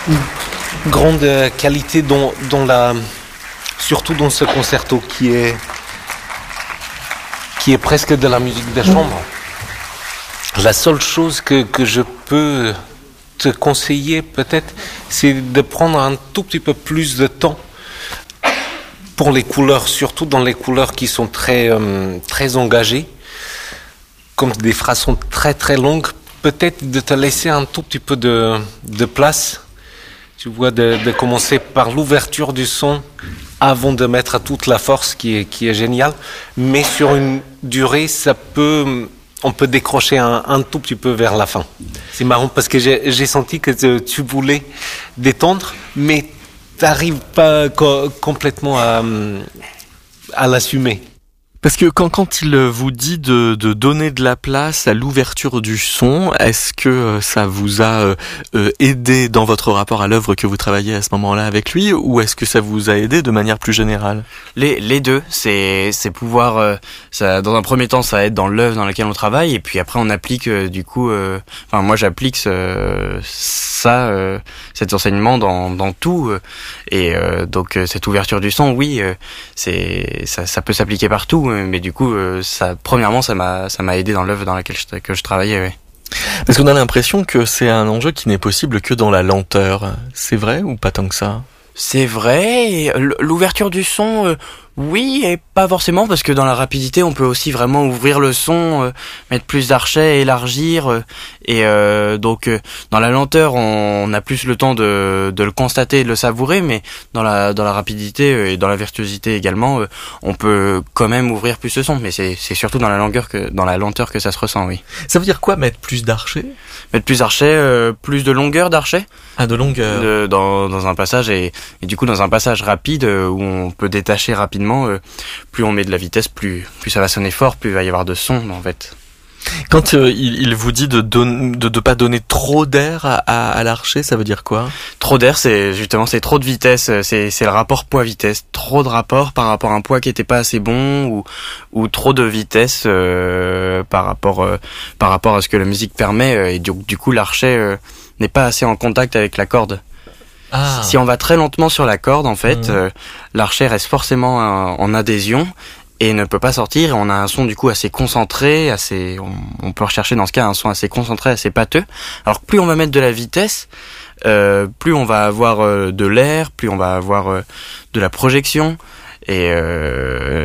une grande qualité surtout dans ce concerto qui est presque de la musique de chambre. La seule chose que je peux te conseiller peut-être, c'est de prendre un tout petit peu plus de temps pour les couleurs, surtout dans les couleurs qui sont très engagées. Comme des phrases sont très très longues, peut-être de te laisser un tout petit peu de place. Tu vois, de commencer par l'ouverture du son avant de mettre toute la force qui est géniale. Mais sur une durée, on peut décrocher un tout petit peu vers la fin. C'est marrant parce que j'ai senti que tu voulais détendre, mais t'arrives pas complètement à l'assumer. Parce que quand il vous dit de donner de la place à l'ouverture du son, est-ce que ça vous a aidé dans votre rapport à l'œuvre que vous travaillez à ce moment-là avec lui, ou est-ce que ça vous a aidé de manière plus générale ? Les deux, c'est pouvoir ça, dans un premier temps, ça aide dans l'œuvre dans laquelle on travaille, et puis après on applique moi j'applique cet enseignement dans tout, et donc cette ouverture du son, oui, ça peut s'appliquer partout. Mais du coup, ça m'a aidé dans l'œuvre dans laquelle je travaillais. Ouais. Parce qu'on a l'impression que c'est un enjeu qui n'est possible que dans la lenteur. C'est vrai ou pas tant que ça ? C'est vrai. L'ouverture du son, oui, et pas forcément, parce que dans la rapidité, on peut aussi vraiment ouvrir le son, mettre plus d'archets, élargir, et donc dans la lenteur, on a plus le temps de le constater et de le savourer, mais dans la rapidité et dans la virtuosité également, on peut quand même ouvrir plus le son, mais c'est surtout dans la lenteur que ça se ressent, oui. Ça veut dire quoi, mettre plus d'archets ? Mettre plus d'archets, plus de longueur d'archets. Ah, de longueur. Dans un passage, et du coup dans un passage rapide où on peut détacher rapidement, plus on met de la vitesse, plus ça va sonner fort, plus il va y avoir de son en fait. Quand il vous dit de pas donner trop d'air à l'archer, ça veut dire quoi ? Trop d'air, c'est trop de vitesse, c'est le rapport poids-vitesse. Trop de rapport par rapport à un poids qui était pas assez bon, ou trop de vitesse par rapport à ce que la musique permet, et du coup l'archet n'est pas assez en contact avec la corde. Ah. Si on va très lentement sur la corde, en fait, l'archet reste forcément en adhésion et ne peut pas sortir. Et on a un son du coup assez concentré, on peut rechercher dans ce cas un son assez concentré, assez pâteux. Alors plus on va mettre de la vitesse, plus on va avoir de l'air, plus on va avoir de la projection, et